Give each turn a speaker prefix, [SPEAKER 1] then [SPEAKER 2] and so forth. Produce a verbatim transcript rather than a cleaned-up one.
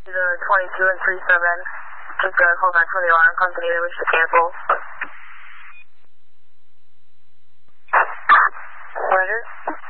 [SPEAKER 1] The twenty-two and three seven. Just got a call back from the alarm company. They wish to cancel. Roger.